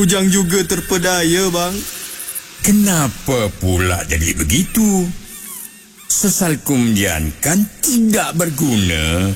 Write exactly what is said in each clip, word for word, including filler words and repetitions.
Ujang juga terpedaya, bang. Kenapa pula jadi begitu? Sesal kumdian kan tidak berguna.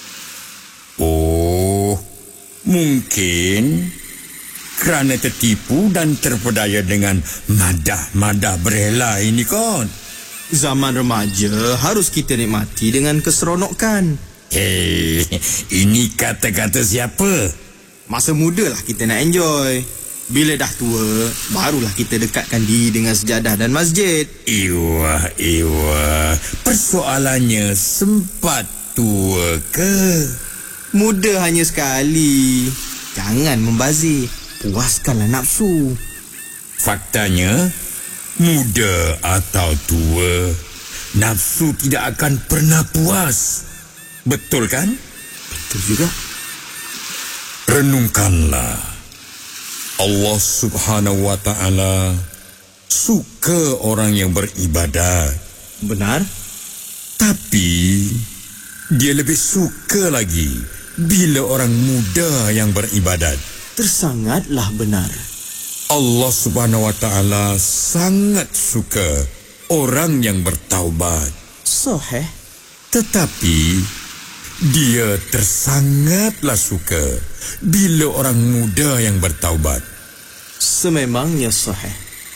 Oh, mungkin kerana tertipu dan terpedaya dengan madah-madah berela ini kan. Zaman remaja harus kita nikmati dengan keseronokan. Hei, ini kata-kata siapa? Masa muda lah kita nak enjoy. Bila dah tua, barulah kita dekatkan diri dengan sejadah dan masjid. Iwah, iwah. Persoalannya sempat tua ke? Muda hanya sekali. Jangan membazir. Puaskanlah nafsu. Faktanya, muda atau tua, nafsu tidak akan pernah puas. Betul kan? Betul juga. Renungkanlah. Allah Subhanahu wa ta'ala suka orang yang beribadat. Benar? Tapi dia lebih suka lagi bila orang muda yang beribadat. Tersangatlah benar. Allah Subhanahu wa ta'ala sangat suka orang yang bertaubat. Sahih. Tetapi dia tersangatlah suka bila orang muda yang bertaubat. Sememangnya sahih.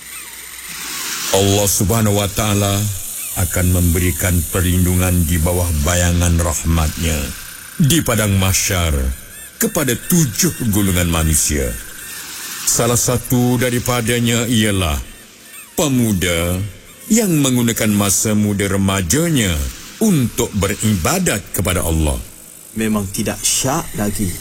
Allah Subhanahu wa ta'ala akan memberikan perlindungan di bawah bayangan rahmatnya di padang mahsyar kepada tujuh golongan manusia. Salah satu daripadanya ialah pemuda yang menggunakan masa muda remajanya untuk beribadat kepada Allah. Memang tidak syak lagi.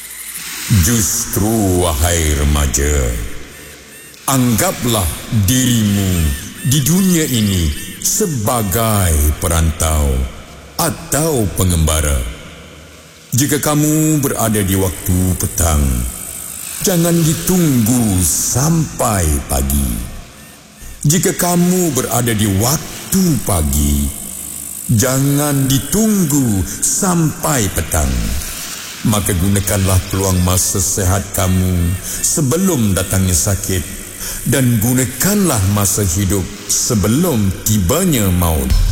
Justru wahai remaja, anggaplah dirimu di dunia ini sebagai perantau atau pengembara. Jika kamu berada di waktu petang, jangan ditunggu sampai pagi. Jika kamu berada di waktu pagi, jangan ditunggu sampai petang. Maka gunakanlah peluang masa sehat kamu sebelum datangnya sakit, dan gunakanlah masa hidup sebelum tibanya maut.